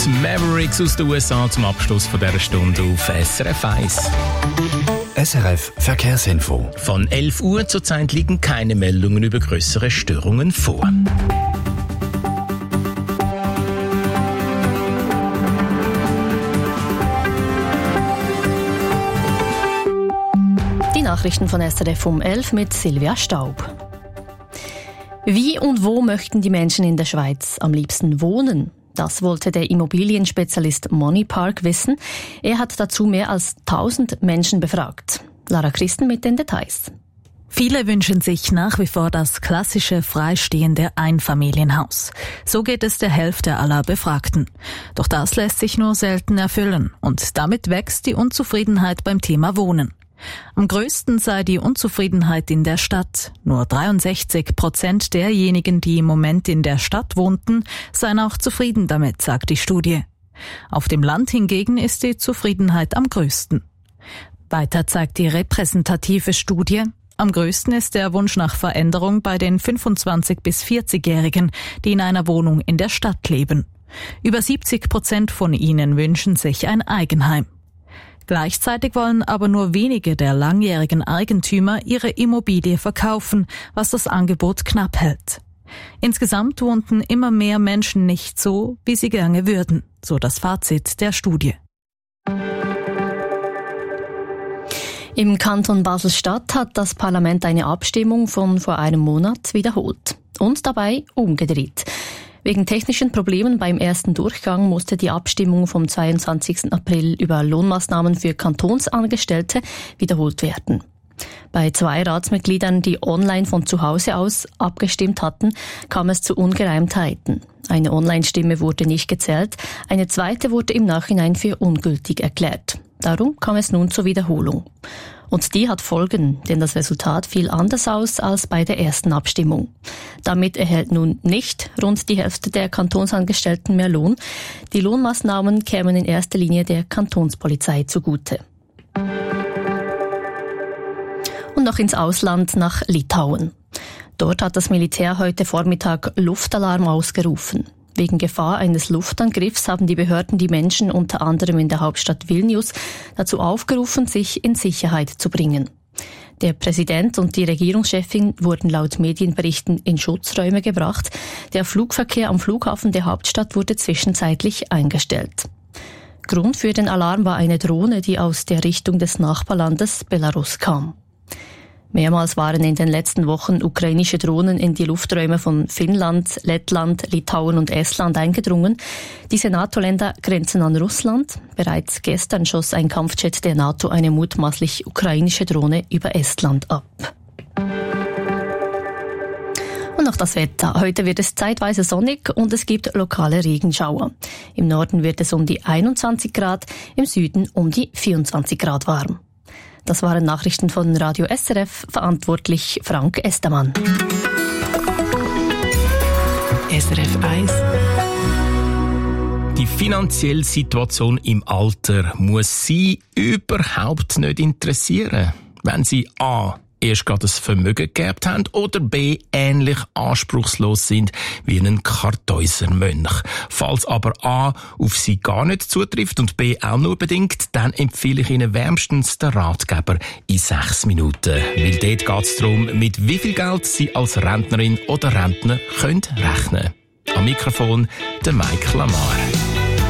Mavericks aus den USA zum Abschluss von dieser Stunde auf SRF 1. SRF Verkehrsinfo. Von 11 Uhr zurzeit liegen keine Meldungen über grössere Störungen vor. Die Nachrichten von SRF um 11 mit Silvia Staub. Wie und wo möchten die Menschen in der Schweiz am liebsten wohnen? Das wollte der Immobilienspezialist Moneypark wissen. Er hat dazu mehr als 1000 Menschen befragt. Lara Christen mit den Details. Viele wünschen sich nach wie vor das klassische freistehende Einfamilienhaus. So geht es der Hälfte aller Befragten. Doch das lässt sich nur selten erfüllen und damit wächst die Unzufriedenheit beim Thema Wohnen. Am größten sei die Unzufriedenheit in der Stadt. Nur 63% derjenigen, die im Moment in der Stadt wohnten, seien auch zufrieden damit, sagt die Studie. Auf dem Land hingegen ist die Zufriedenheit am größten. Weiter zeigt die repräsentative Studie, am größten ist der Wunsch nach Veränderung bei den 25- bis 40-Jährigen, die in einer Wohnung in der Stadt leben. Über 70% von ihnen wünschen sich ein Eigenheim. Gleichzeitig wollen aber nur wenige der langjährigen Eigentümer ihre Immobilie verkaufen, was das Angebot knapp hält. Insgesamt wohnten immer mehr Menschen nicht so, wie sie gerne würden, so das Fazit der Studie. Im Kanton Basel-Stadt hat das Parlament eine Abstimmung von vor einem Monat wiederholt und dabei umgedreht. Wegen technischen Problemen beim ersten Durchgang musste die Abstimmung vom 22. April über Lohnmaßnahmen für Kantonsangestellte wiederholt werden. Bei 2 Ratsmitgliedern, die online von zu Hause aus abgestimmt hatten, kam es zu Ungereimtheiten. Eine Online-Stimme wurde nicht gezählt, eine zweite wurde im Nachhinein für ungültig erklärt. Darum kam es nun zur Wiederholung. Und die hat Folgen, denn das Resultat fiel anders aus als bei der ersten Abstimmung. Damit erhält nun nicht rund die Hälfte der Kantonsangestellten mehr Lohn. Die Lohnmaßnahmen kämen in erster Linie der Kantonspolizei zugute. Und noch ins Ausland nach Litauen. Dort hat das Militär heute Vormittag Luftalarm ausgerufen. Wegen Gefahr eines Luftangriffs haben die Behörden die Menschen unter anderem in der Hauptstadt Vilnius dazu aufgerufen, sich in Sicherheit zu bringen. Der Präsident und die Regierungschefin wurden laut Medienberichten in Schutzräume gebracht. Der Flugverkehr am Flughafen der Hauptstadt wurde zwischenzeitlich eingestellt. Grund für den Alarm war eine Drohne, die aus der Richtung des Nachbarlandes Belarus kam. Mehrmals waren in den letzten Wochen ukrainische Drohnen in die Lufträume von Finnland, Lettland, Litauen und Estland eingedrungen. Diese NATO-Länder grenzen an Russland. Bereits gestern schoss ein Kampfjet der NATO eine mutmaßlich ukrainische Drohne über Estland ab. Und noch das Wetter. Heute wird es zeitweise sonnig und es gibt lokale Regenschauer. Im Norden wird es um die 21 Grad, im Süden um die 24 Grad warm. Das waren Nachrichten von Radio SRF, verantwortlich Frank Estermann. SRF 1. Die finanzielle Situation im Alter muss Sie überhaupt nicht interessieren, wenn Sie a. erst gerade ein Vermögen geerbt haben oder b. ähnlich anspruchslos sind wie ein Kartäusermönch. Falls aber a. auf Sie gar nicht zutrifft und b. auch nur bedingt, dann empfehle ich Ihnen wärmstens den Ratgeber in 6 Minuten. Weil dort geht es darum, mit wie viel Geld Sie als Rentnerin oder Rentner können rechnen. Am Mikrofon der Mike Lamar.